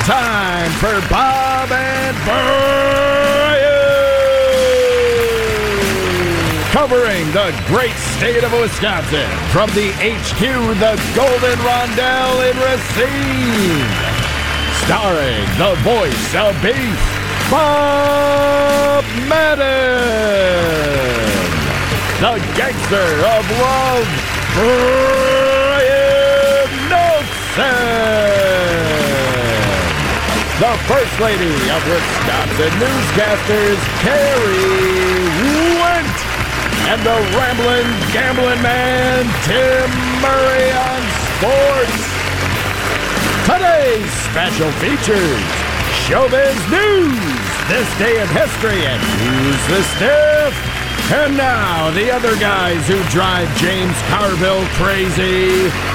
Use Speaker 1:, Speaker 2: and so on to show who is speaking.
Speaker 1: time for Bob and Brian, covering the great state of Wisconsin from the HQ, the Golden Rondelle in Racine, starring the voice of beef, Bob Madden, the gangster of love, Brian Nelson, the First Lady of Wisconsin Newscasters, Carrie Wendt, and the Ramblin' Gamblin' Man, Tim Murray on sports. Today's special features: Showbiz News, This Day in History, and Who's the Stiff? And now, the other guys who drive James Carville crazy,